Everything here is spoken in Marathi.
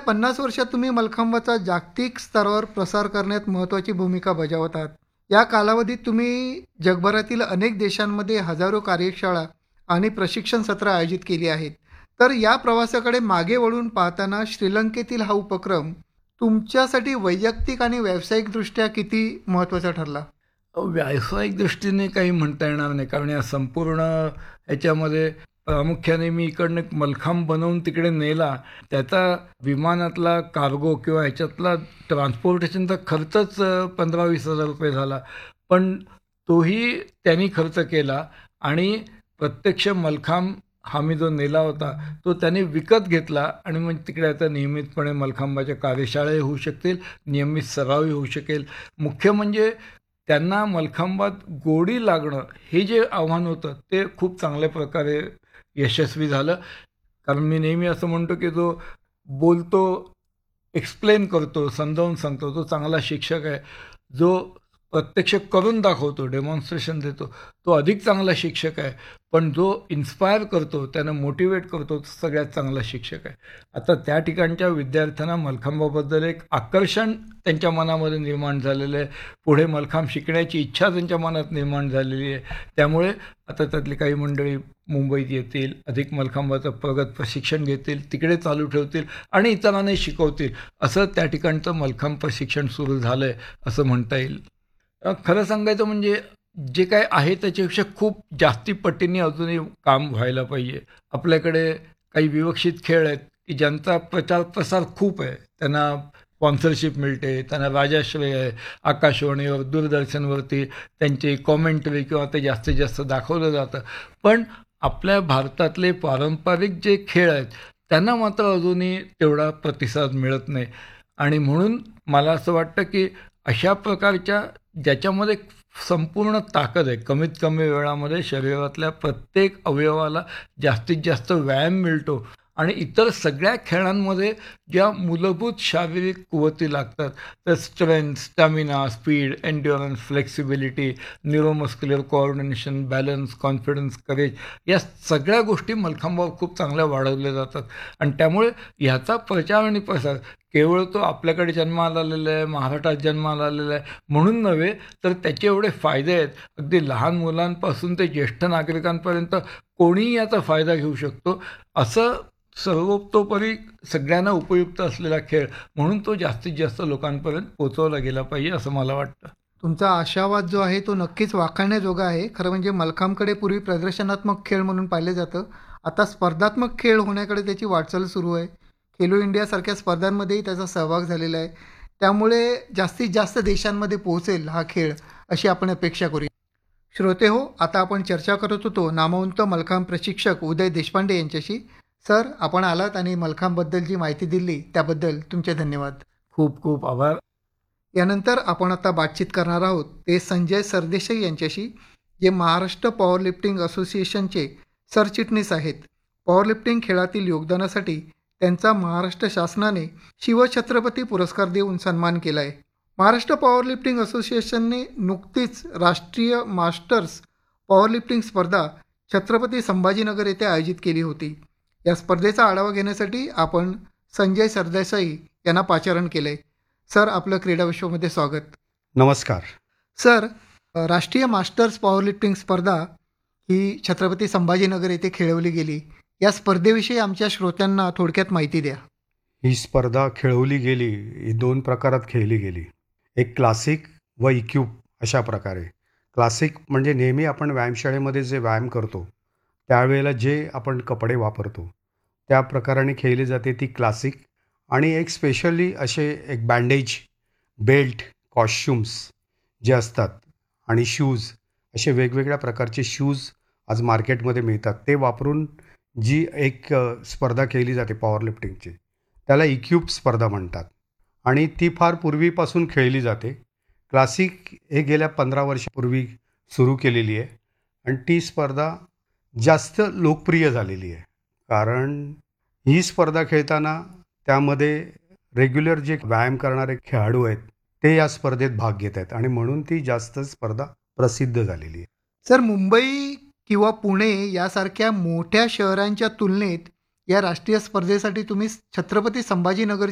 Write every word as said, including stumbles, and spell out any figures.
पन्नास वर्षात तुम्ही मल्लखांबाचा जागतिक स्तरावर प्रसार करण्यात महत्त्वाची भूमिका बजावत आहात. या कालावधीत तुम्ही जगभरातील अनेक देशांमध्ये हजारो कार्यशाळा आणि प्रशिक्षण सत्र आयोजित केली आहेत. तर या प्रवासाकडे मागे वळून पाहताना श्रीलंकेतील हा उपक्रम तुमच्यासाठी वैयक्तिक आणि व्यावसायिकदृष्ट्या किती महत्त्वाचा ठरला? व्यावसायिक दृष्टीने काही म्हणता येणार नाही, कारण या संपूर्ण ह्याच्यामध्ये प्रामुख्याने मी इकडनं एक मलखांब बनवून तिकडे नेला. त्याचा विमानातला कार्गो किंवा ह्याच्यातला ट्रान्सपोर्टेशनचा खर्चच पंधरा वीस हजार रुपये झाला. पण तोही त्यांनी खर्च केला आणि प्रत्यक्ष मलखांब हा मी जो नेला होता तो त्याने विकत घेतला आणि मग तिकडे आता नियमितपणे मलखांबाच्या कार्यशाळाही होऊ शकतील, नियमित सरावही होऊ शकेल. मुख्य म्हणजे त्यांना मलखांबात गोडी लागणं हे जे आव्हान होतं ते खूप चांगल्या प्रकारे यशस्वी झालं. कारण मी नेहमी असं म्हणतो की जो बोलतो, एक्सप्लेन करतो, समजावून सांगतो, तो चांगला शिक्षक आहे. जो प्रत्यक्ष करून दाखवतो, डेमॉन्स्ट्रेशन देतो, तो अधिक चांगला शिक्षक आहे. पण जो इन्स्पायर करतो, त्यांना मोटिवेट करतो, तो सगळ्यात चांगला शिक्षक आहे. आता त्या ठिकाणच्या विद्यार्थ्यांना मलखांबाबद्दल एक आकर्षण त्यांच्या मनामध्ये निर्माण झालेलं आहे. पुढे मलखांब शिकण्याची इच्छा त्यांच्या मनात निर्माण झालेली आहे. त्यामुळे आता त्यातली काही मंडळी मुंबईत येतील, अधिक मलखांबाचं प्रगत प्रशिक्षण घेतील, तिकडे चालू ठेवतील आणि इतरांनाही शिकवतील. असं त्या ठिकाणचं मलखांब प्रशिक्षण सुरू झालं आहे असं म्हणता येईल. खरं सांगायचं म्हणजे जे काय आहे त्याच्यापेक्षा खूप जास्ती पटीने अजूनही काम व्हायला पाहिजे. आपल्याकडे काही विवक्षित खेळ आहेत की ज्यांचा प्रचार प्रसार खूप आहे, त्यांना स्पॉन्सरशिप मिळते, त्यांना राजाश्रय आहे, आकाशवाणीवर, दूरदर्शनवरती त्यांची कॉमेंटरी किंवा ते जास्तीत जास्त दाखवलं जातं. पण आपल्या भारतातले पारंपरिक जे खेळ आहेत त्यांना मात्र अजूनही तेवढा प्रतिसाद मिळत नाही. आणि म्हणून मला असं वाटतं की अशा प्रकारच्या ज्याच्यामध्ये संपूर्ण ताकद आहे, कमीत कमी वेळामध्ये शरीरातल्या प्रत्येक अवयवाला जास्तीत जास्त व्यायाम मिळतो आणि इतर सगळ्या खेळांमध्ये ज्या मूलभूत शारीरिक कुवती लागतात, तर strength, stamina, speed, endurance, flexibility, neuromuscular coordination, balance, confidence, courage, या सगळ्या गोष्टी मलखांबावर खूप चांगल्या वाढवल्या जातात. आणि त्यामुळे ह्याचा प्रचार आणि प्रसार केवळ तो आपल्याकडे जन्माला आलेला आहे, महाराष्ट्रात जन्माला आलेला आहे म्हणून नव्हे, तर त्याचे एवढे फायदे आहेत. अगदी लहान मुलांपासून ते ज्येष्ठ नागरिकांपर्यंत कोणीही याचा फायदा घेऊ शकतो. असं सर्वतोपरी सगळ्यांना उपयुक्त असलेला खेळ म्हणून तो जास्तीत जास्त लोकांपर्यंत पोचवला गेला पाहिजे असं मला वाटतं. तुमचा आशावाद जो आहे तो नक्कीच वाखाणण्याजोगा आहे. खरं म्हणजे मलखांबकडे पूर्वी प्रदर्शनात्मक खेळ म्हणून पाहिलं जातं, आता स्पर्धात्मक खेळ होण्याकडे त्याची वाटचाल सुरू आहे. खेलो इंडियासारख्या स्पर्धांमध्येही त्याचा सहभाग झालेला आहे. त्यामुळे जास्तीत जास्त देशांमध्ये पोहोचेल हा खेळ अशी आपण अपेक्षा करूया. श्रोते हो, आता आपण चर्चा करत होतो नामवंत मलखांब प्रशिक्षक उदय देशपांडे यांच्याशी. सर, आपण आलात आणि मलखांबबद्दल जी माहिती दिली त्याबद्दल तुमचे धन्यवाद. खूप खूप आभार. यानंतर आपण आता बातचीत करणार आहोत ते संजय सरदेसाई यांच्याशी, जे महाराष्ट्र पॉवर लिफ्टिंग असोसिएशनचे सरचिटणीस आहेत. पॉवर लिफ्टिंग खेळातील योगदानासाठी त्यांचा महाराष्ट्र शासनाने शिवछत्रपती पुरस्कार देऊन सन्मान केला आहे. महाराष्ट्र पॉवर लिफ्टिंग असोसिएशनने नुकतीच राष्ट्रीय मास्टर्स पॉवर लिफ्टिंग स्पर्धा छत्रपती संभाजीनगर येथे आयोजित केली होती. या स्पर्धेचा आढावा घेण्यासाठी आपण संजय सरदेसाई यांना पाचारण केलं आहे. सर, आपलं क्रीडा विश्वामध्ये स्वागत. नमस्कार सर. राष्ट्रीय मास्टर्स पॉवर लिफ्टिंग स्पर्धा ही छत्रपती संभाजीनगर येथे खेळवली गेली. या स्पर्धेविषयी आमच्या श्रोत्यांना थोडक्यात माहिती द्या. ही स्पर्धा खेळवली गेली, ही दोन प्रकारात खेळली गेली. एक क्लासिक व इक्यूब अशा प्रकारे. क्लासिक म्हणजे नेहमी आपण व्यायामशाळेमध्ये जे व्यायाम करतो त्यावेळेला जे आपण कपडे वापरतो त्या प्रकाराने खेळली जाते ती क्लासिक. आणि एक स्पेशली असे एक बँडेज, बेल्ट, कॉस्ट्युम्स जे असतात आणि शूज, असे वेगवेगळ्या प्रकारचे शूज आज मार्केटमध्ये मिळतात, ते वापरून जी एक स्पर्धा केली जाते पॉवर लिफ्टिंगची त्याला इक्यूब स्पर्धा म्हणतात. आणि ती फार पूर्वीपासून खेळली जाते. क्लासिक हे गेल्या पंधरा वर्षापूर्वी सुरू केलेली आहे आणि ती स्पर्धा जास्त लोकप्रिय झालेली आहे. कारण ही स्पर्धा खेळताना त्यामध्ये रेग्युलर जे व्यायाम करणारे खेळाडू आहेत ते या स्पर्धेत भाग घेत आहेत आणि म्हणून ती जास्त स्पर्धा प्रसिद्ध झालेली आहे. सर, मुंबई किंवा पुणे यासारख्या मोठ्या शहरांच्या तुलनेत या राष्ट्रीय स्पर्धेसाठी तुम्ही छत्रपती संभाजीनगर